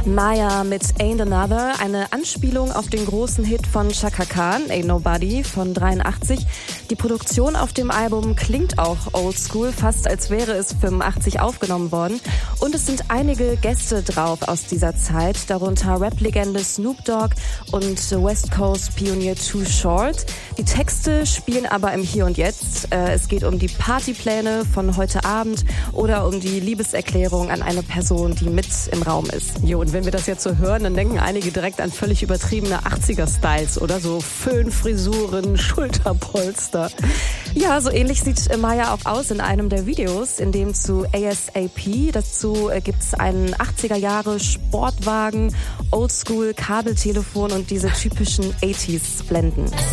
Maya mit Ain't Another, eine Anspielung auf den großen Hit von Chaka Khan, Ain't Nobody von 83. Die Produktion auf dem Album klingt auch oldschool, fast als wäre es 85 aufgenommen worden. Und es sind einige Gäste drauf aus dieser Zeit, darunter Rap-Legende Snoop Dogg und West Coast-Pionier Too Short. Die Texte spielen aber im Hier und Jetzt. Es geht um die Partypläne von heute Abend oder um die Liebeserklärung an eine Person, die mit im Raum ist. Jo, und wenn wir das jetzt so hören, dann denken einige direkt an völlig übertriebene 80er-Styles oder so Föhnfrisuren, Schulterpolster. Ja, so ähnlich sieht Maya auch aus in einem der Videos, in dem zu ASAP. Dazu gibt's einen 80er-Jahre Sportwagen, Oldschool, Kabeltelefon und diese typischen 80s-Blenden.